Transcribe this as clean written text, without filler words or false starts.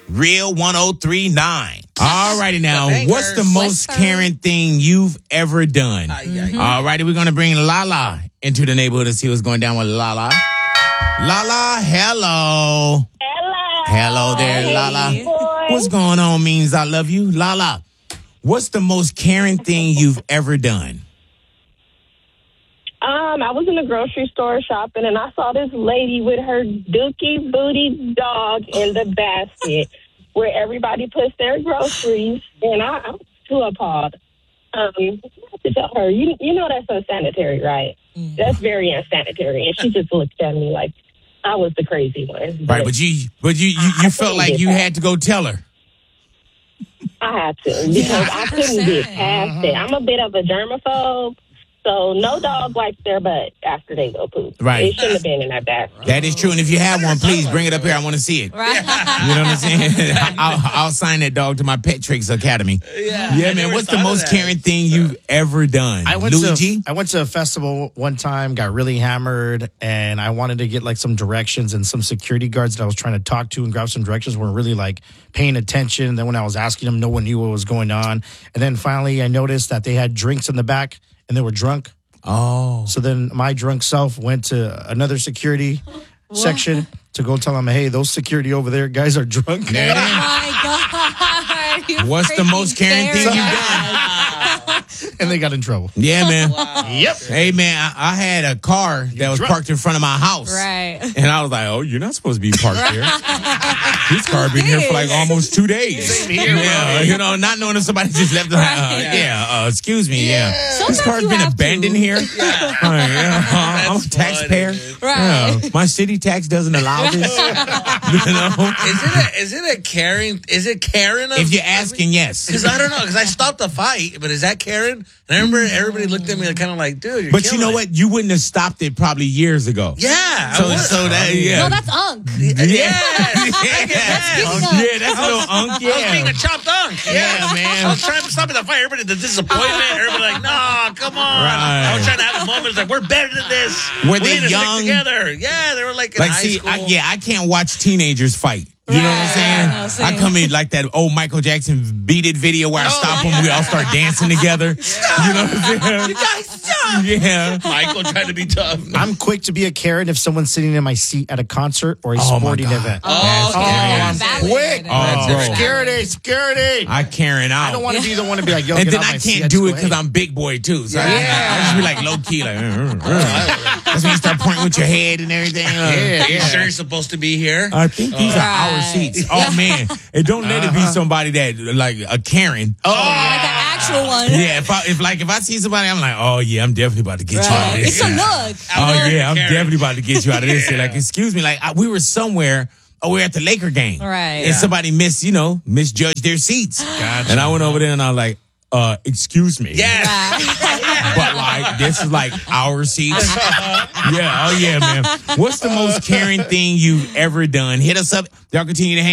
Real 1039. All righty now. What's the most What's caring thing you've ever done? All righty, we're going to bring Lala into the neighborhood to see what's going down with Lala. Lala, hello. Hello there, Lala. What's going on means I love you. Lala, what's the most caring thing you've ever done? I was in the grocery store shopping, and I saw this lady with her dookie booty dog in the basket where everybody puts their groceries, and I was too appalled. I had to tell her, you know that's unsanitary, right? That's very unsanitary. And she just looked at me like I was the crazy one. Right, but you felt like you had to go tell her. I had to, because I couldn't get past it. I'm a bit of a germaphobe. So no dog likes their butt after they go poop. Right. It shouldn't have been in that basket. That is true. And if you have one, please bring it up here. I want to see it. Right. You know what I'm saying? I'll sign that dog to my Pet Tricks Academy. Yeah, man. What's the most caring thing you've ever done? I went to a festival one time, got really hammered, and I wanted to get like some directions, and some security guards that I was trying to talk to and grab some directions weren't really like paying attention. Then when I was asking them, no one knew what was going on. And then finally I noticed that they had drinks in the back and they were drunk. Oh. So then my drunk self went to another security section to go tell them, hey, those security over there guys are drunk. Oh, my God. What's the most caring thing you've done? And they got in trouble. Yeah, man. Yep. Hey, man, I had a car that was parked in front of my house. Right. And I was like, oh, you're not supposed to be parked here. This car been here for like almost 2 days. Same here, Yeah, you know, not knowing if somebody just left. Excuse me. Yeah. This car's been abandoned here. I'm a taxpayer. Right. Yeah, my city tax doesn't allow this. You know? Is it a caring? Is it caring? If you're asking, yes. Because I don't know. Because I stopped the fight, but is that caring? And I remember everybody looked at me like, kind of like, dude, you're But you killing know it. what? You wouldn't have stopped it probably years ago. Yeah. So that, yeah. No, that's Unk. Yeah, That's that's a little unk. I was being Yeah, a chopped unk. Yeah, man. I was trying to stop at the fight. Everybody, the disappointment. Everybody like, no, come on. Right. I was trying to have a moment. It's like, we're better than this. Were we they need to stick young? together. Yeah, they were like in high school. I can't watch teenagers fight. You know what I'm saying? No, same. I come in like that old Michael Jackson Beat It video where I stop them, we all start dancing together. You know what I'm saying? You guys stop. Yeah. Michael trying to be tough. I'm quick to be a Karen if someone's sitting in my seat at a concert or a Oh, my sporting God. event. I'm quick. bro. Security. I Karen out. I don't want to be the one to be like, yo, And get then out I my seat. can't do it just because go, hey. I'm big boy too. So I just be like low key, like. That's when you start pointing with your head and everything. Are you sure you're supposed to be here? I think these are our seats. Oh man, and don't let it be somebody that like a Karen. Like an actual one. Yeah, if I see somebody, I'm like, oh yeah, I'm definitely about to get you out of this. It's a look. Oh yeah, I'm Karen. definitely about to get you out of this. Like, excuse me, like we were somewhere. Oh, we were at the Laker game, Right. And somebody misjudged their seats. Gotcha. And I went over there and I was like, excuse me. Yes. But like this is like our seats. Yeah, oh yeah, man. What's the most caring thing you've ever done? Hit us up. Y'all continue to hang